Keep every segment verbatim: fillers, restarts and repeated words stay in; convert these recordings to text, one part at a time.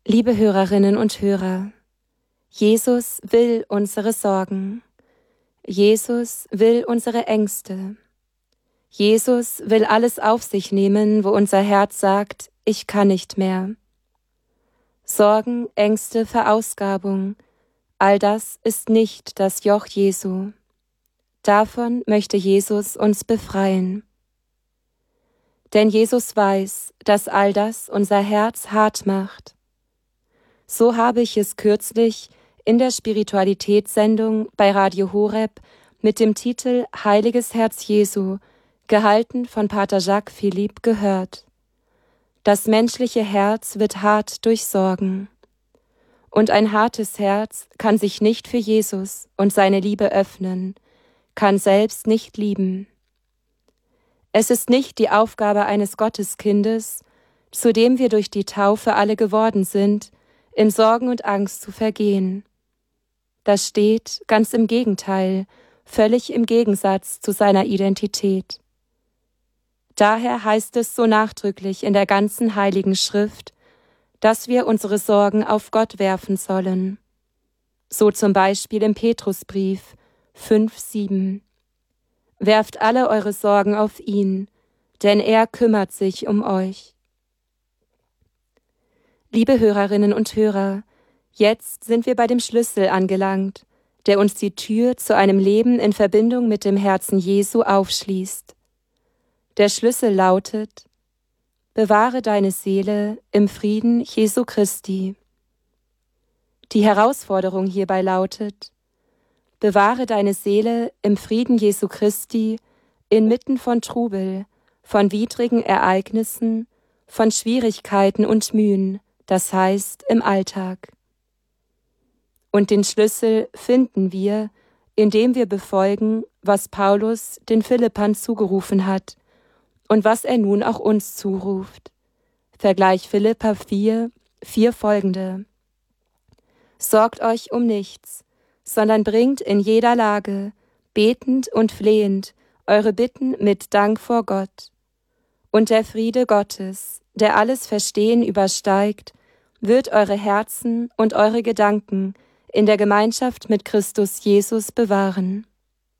Liebe Hörerinnen und Hörer, Jesus will unsere Sorgen. Jesus will unsere Ängste. Jesus will alles auf sich nehmen, wo unser Herz sagt, ich kann nicht mehr. Sorgen, Ängste, Verausgabung, all das ist nicht das Joch Jesu. Davon möchte Jesus uns befreien. Denn Jesus weiß, dass all das unser Herz hart macht. So habe ich es kürzlich in der Spiritualitätssendung bei Radio Horeb mit dem Titel Heiliges Herz Jesu, gehalten von Pater Jacques Philippe, gehört. Das menschliche Herz wird hart durch Sorgen. Und ein hartes Herz kann sich nicht für Jesus und seine Liebe öffnen, kann selbst nicht lieben. Es ist nicht die Aufgabe eines Gotteskindes, zu dem wir durch die Taufe alle geworden sind, in Sorgen und Angst zu vergehen. Das steht, ganz im Gegenteil, völlig im Gegensatz zu seiner Identität. Daher heißt es so nachdrücklich in der ganzen Heiligen Schrift, dass wir unsere Sorgen auf Gott werfen sollen. So zum Beispiel im Petrusbrief fünf sieben. Werft alle eure Sorgen auf ihn, denn er kümmert sich um euch. Liebe Hörerinnen und Hörer, jetzt sind wir bei dem Schlüssel angelangt, der uns die Tür zu einem Leben in Verbindung mit dem Herzen Jesu aufschließt. Der Schlüssel lautet: Bewahre deine Seele im Frieden Jesu Christi. Die Herausforderung hierbei lautet: Bewahre deine Seele im Frieden Jesu Christi inmitten von Trubel, von widrigen Ereignissen, von Schwierigkeiten und Mühen, das heißt im Alltag. Und den Schlüssel finden wir, indem wir befolgen, was Paulus den Philippern zugerufen hat und was er nun auch uns zuruft. Vergleich Philipper vier, vier folgende. Sorgt euch um nichts, sondern bringt in jeder Lage, betend und flehend, eure Bitten mit Dank vor Gott. Und der Friede Gottes, der alles Verstehen übersteigt, wird eure Herzen und eure Gedanken in der Gemeinschaft mit Christus Jesus bewahren.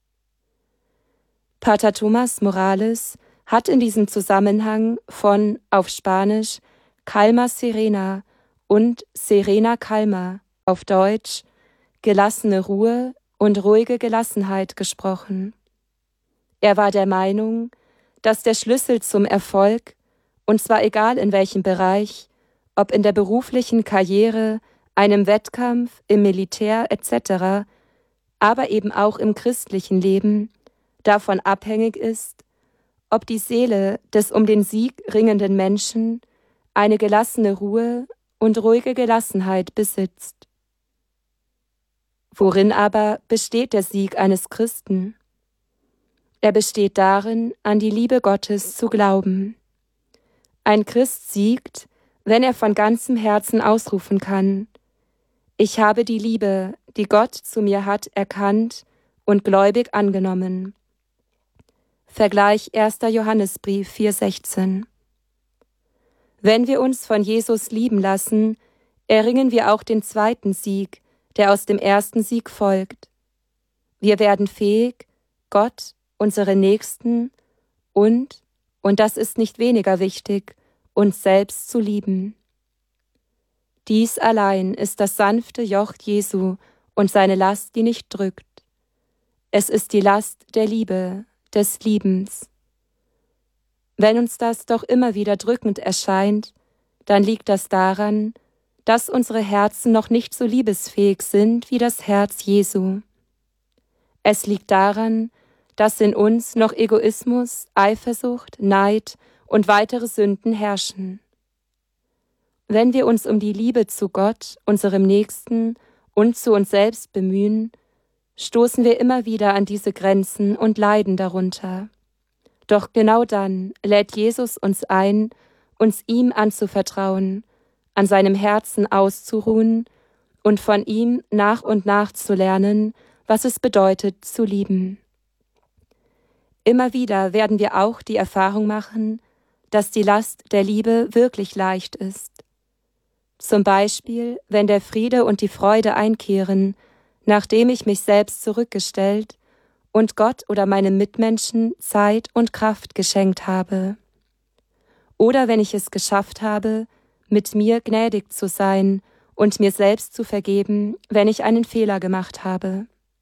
Pater Thomas Morales hat in diesem Zusammenhang von, auf Spanisch, Calma Serena und Serena Calma, auf Deutsch, gelassene Ruhe und ruhige Gelassenheit gesprochen. Er war der Meinung, dass der Schlüssel zum Erfolg, und zwar egal in welchem Bereich, ob in der beruflichen Karriere, einem Wettkampf, im Militär et cetera, aber eben auch im christlichen Leben, davon abhängig ist, ob die Seele des um den Sieg ringenden Menschen eine gelassene Ruhe und ruhige Gelassenheit besitzt. Worin aber besteht der Sieg eines Christen? Er besteht darin, an die Liebe Gottes zu glauben. Ein Christ siegt, wenn er von ganzem Herzen ausrufen kann: Ich habe die Liebe, die Gott zu mir hat, erkannt und gläubig angenommen. Vergleich erster Johannesbrief vier sechzehn. Wenn wir uns von Jesus lieben lassen, erringen wir auch den zweiten Sieg, der aus dem ersten Sieg folgt. Wir werden fähig, Gott, unsere Nächsten und, und das ist nicht weniger wichtig, uns selbst zu lieben. Dies allein ist das sanfte Joch Jesu und seine Last, die nicht drückt. Es ist die Last der Liebe, des Liebens. Wenn uns das doch immer wieder drückend erscheint, dann liegt das daran, dass unsere Herzen noch nicht so liebesfähig sind wie das Herz Jesu. Es liegt daran, dass in uns noch Egoismus, Eifersucht, Neid und weitere Sünden herrschen. Wenn wir uns um die Liebe zu Gott, unserem Nächsten und zu uns selbst bemühen, stoßen wir immer wieder an diese Grenzen und leiden darunter. Doch genau dann lädt Jesus uns ein, uns ihm anzuvertrauen, an seinem Herzen auszuruhen und von ihm nach und nach zu lernen, was es bedeutet, zu lieben. Immer wieder werden wir auch die Erfahrung machen, dass die Last der Liebe wirklich leicht ist. Zum Beispiel, wenn der Friede und die Freude einkehren, nachdem ich mich selbst zurückgestellt und Gott oder meinem Mitmenschen Zeit und Kraft geschenkt habe. Oder wenn ich es geschafft habe, mit mir gnädig zu sein und mir selbst zu vergeben, wenn ich einen Fehler gemacht habe.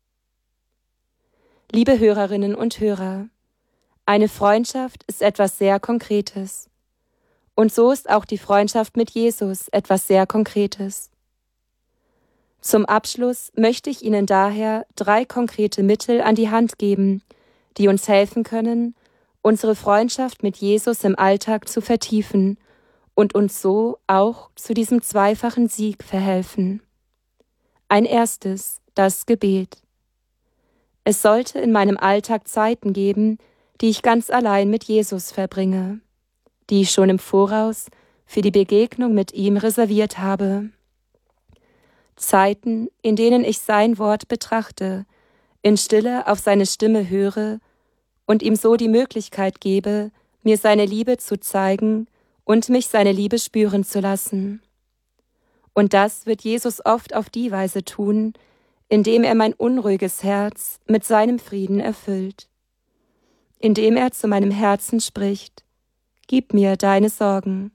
Liebe Hörerinnen und Hörer, eine Freundschaft ist etwas sehr Konkretes. Und so ist auch die Freundschaft mit Jesus etwas sehr Konkretes. Zum Abschluss möchte ich Ihnen daher drei konkrete Mittel an die Hand geben, die uns helfen können, unsere Freundschaft mit Jesus im Alltag zu vertiefen und uns so auch zu diesem zweifachen Sieg verhelfen. Ein erstes, das Gebet. Es sollte in meinem Alltag Zeiten geben, die ich ganz allein mit Jesus verbringe, die ich schon im Voraus für die Begegnung mit ihm reserviert habe. Zeiten, in denen ich sein Wort betrachte, in Stille auf seine Stimme höre und ihm so die Möglichkeit gebe, mir seine Liebe zu zeigen und mich seine Liebe spüren zu lassen. Und das wird Jesus oft auf die Weise tun, indem er mein unruhiges Herz mit seinem Frieden erfüllt, indem er zu meinem Herzen spricht: Gib mir deine Sorgen.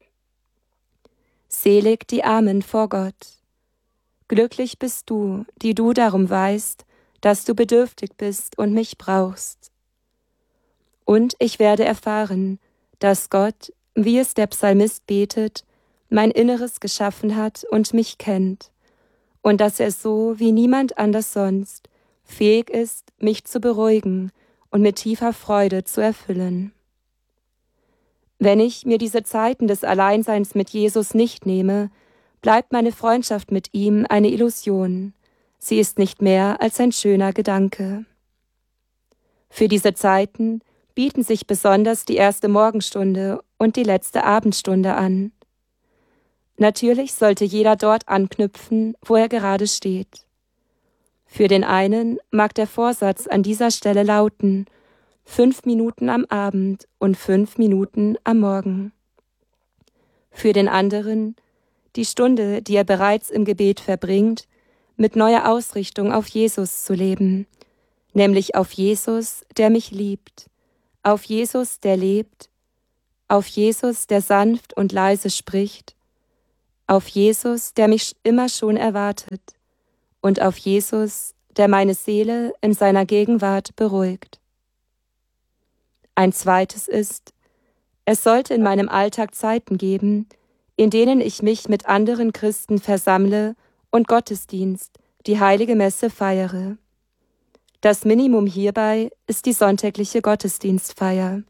Selig die Armen vor Gott. Glücklich bist du, die du darum weißt, dass du bedürftig bist und mich brauchst. Und ich werde erfahren, dass Gott, wie es der Psalmist betet, mein Inneres geschaffen hat und mich kennt, und dass er so wie niemand anders sonst fähig ist, mich zu beruhigen und mit tiefer Freude zu erfüllen. Wenn ich mir diese Zeiten des Alleinseins mit Jesus nicht nehme, bleibt meine Freundschaft mit ihm eine Illusion. Sie ist nicht mehr als ein schöner Gedanke. Für diese Zeiten bieten sich besonders die erste Morgenstunde und die letzte Abendstunde an. Natürlich sollte jeder dort anknüpfen, wo er gerade steht. Für den einen mag der Vorsatz an dieser Stelle lauten: fünf Minuten am Abend und fünf Minuten am Morgen. Für den anderen die Stunde, die er bereits im Gebet verbringt, mit neuer Ausrichtung auf Jesus zu leben, nämlich auf Jesus, der mich liebt, auf Jesus, der lebt, auf Jesus, der sanft und leise spricht, auf Jesus, der mich immer schon erwartet, und auf Jesus, der meine Seele in seiner Gegenwart beruhigt. Ein zweites ist: Es sollte in meinem Alltag Zeiten geben, in denen ich mich mit anderen Christen versammle und Gottesdienst, die heilige Messe feiere. Das Minimum hierbei ist die sonntägliche Gottesdienstfeier.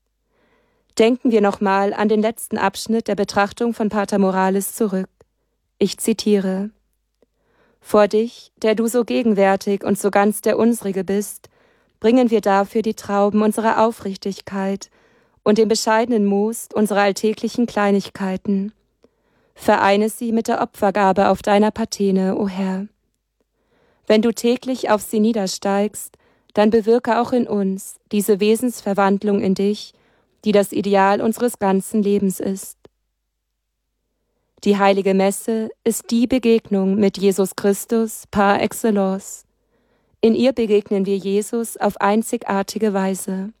Denken wir nochmal an den letzten Abschnitt der Betrachtung von Pater Morales zurück. Ich zitiere: Vor dich, der du so gegenwärtig und so ganz der Unsrige bist, bringen wir dafür die Trauben unserer Aufrichtigkeit und den bescheidenen Most unserer alltäglichen Kleinigkeiten. Vereine sie mit der Opfergabe auf deiner Patene, o Herr. Wenn du täglich auf sie niedersteigst, dann bewirke auch in uns diese Wesensverwandlung in dich, die das Ideal unseres ganzen Lebens ist. Die heilige Messe ist die Begegnung mit Jesus Christus par excellence. In ihr begegnen wir Jesus auf einzigartige Weise.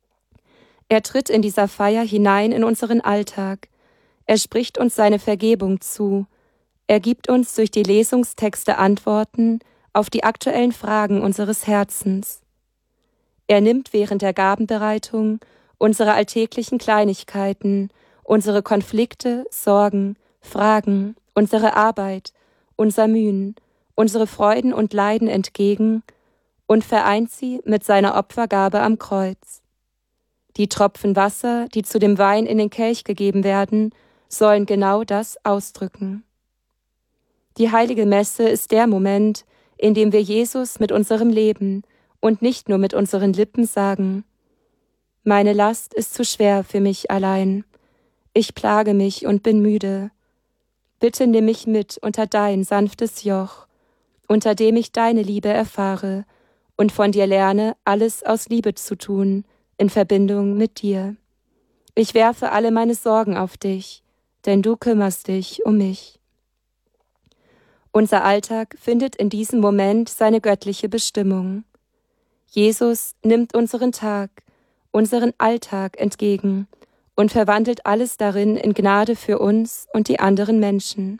Er tritt in dieser Feier hinein in unseren Alltag. Er spricht uns seine Vergebung zu. Er gibt uns durch die Lesungstexte Antworten auf die aktuellen Fragen unseres Herzens. Er nimmt während der Gabenbereitung unsere alltäglichen Kleinigkeiten, unsere Konflikte, Sorgen, Fragen, unsere Arbeit, unser Mühen, unsere Freuden und Leiden entgegen und vereint sie mit seiner Opfergabe am Kreuz. Die Tropfen Wasser, die zu dem Wein in den Kelch gegeben werden, sollen genau das ausdrücken. Die heilige Messe ist der Moment, in dem wir Jesus mit unserem Leben und nicht nur mit unseren Lippen sagen: Meine Last ist zu schwer für mich allein. Ich plage mich und bin müde. Bitte nimm mich mit unter dein sanftes Joch, unter dem ich deine Liebe erfahre und von dir lerne, alles aus Liebe zu tun, in Verbindung mit dir. Ich werfe alle meine Sorgen auf dich. denn du kümmerst dich um mich. Unser Alltag findet in diesem Moment seine göttliche Bestimmung. Jesus nimmt unseren Tag, unseren Alltag entgegen und verwandelt alles darin in Gnade für uns und die anderen Menschen.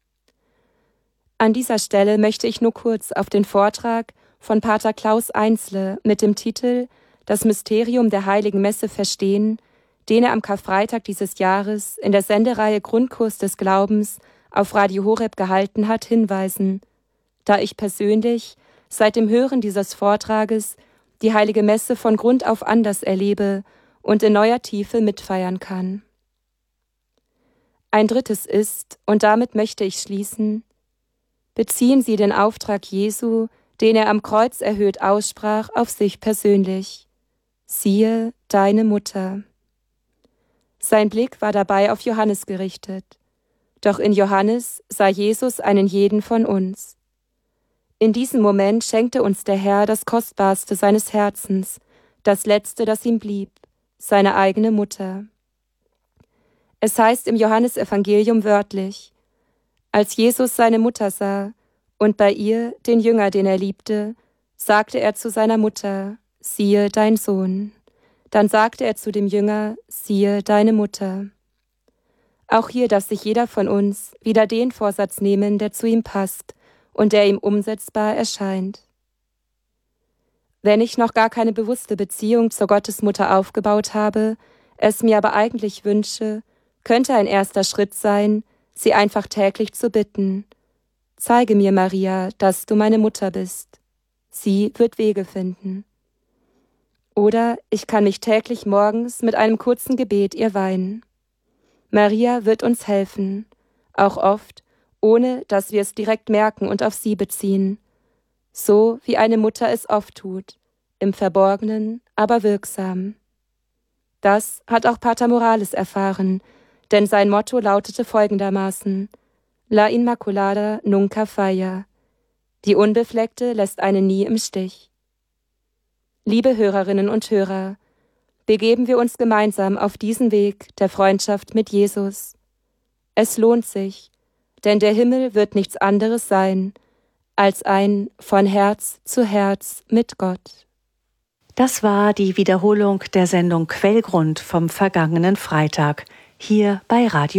An dieser Stelle möchte ich nur kurz auf den Vortrag von Pater Klaus Einsle mit dem Titel »Das Mysterium der Heiligen Messe verstehen«, den er am Karfreitag dieses Jahres in der Sendereihe Grundkurs des Glaubens auf Radio Horeb gehalten hat, hinweisen, da ich persönlich seit dem Hören dieses Vortrages die Heilige Messe von Grund auf anders erlebe und in neuer Tiefe mitfeiern kann. Ein drittes ist, und damit möchte ich schließen, beziehen Sie den Auftrag Jesu, den er am Kreuz erhöht aussprach, auf sich persönlich. Siehe deine Mutter. Sein Blick war dabei auf Johannes gerichtet. Doch in Johannes sah Jesus einen jeden von uns. In diesem Moment schenkte uns der Herr das Kostbarste seines Herzens, das Letzte, das ihm blieb, seine eigene Mutter. Es heißt im Johannesevangelium wörtlich: Als Jesus seine Mutter sah und bei ihr den Jünger, den er liebte, sagte er zu seiner Mutter: Siehe dein Sohn. Dann sagte er zu dem Jünger: Siehe deine Mutter. Auch hier darf sich jeder von uns wieder den Vorsatz nehmen, der zu ihm passt und der ihm umsetzbar erscheint. Wenn ich noch gar keine bewusste Beziehung zur Gottesmutter aufgebaut habe, es mir aber eigentlich wünsche, könnte ein erster Schritt sein, sie einfach täglich zu bitten: Zeige mir, Maria, dass du meine Mutter bist. Sie wird Wege finden. Oder ich kann mich täglich morgens mit einem kurzen Gebet ihr weihen. Maria wird uns helfen, auch oft, ohne dass wir es direkt merken und auf sie beziehen, so wie eine Mutter es oft tut, im Verborgenen, aber wirksam. Das hat auch Pater Morales erfahren, denn sein Motto lautete folgendermaßen: La Inmaculada nunca falla. Die Unbefleckte lässt einen nie im Stich. Liebe Hörerinnen und Hörer, begeben wir uns gemeinsam auf diesen Weg der Freundschaft mit Jesus. Es lohnt sich, denn der Himmel wird nichts anderes sein als ein von Herz zu Herz mit Gott. Das war die Wiederholung der Sendung Quellgrund vom vergangenen Freitag, hier bei Radio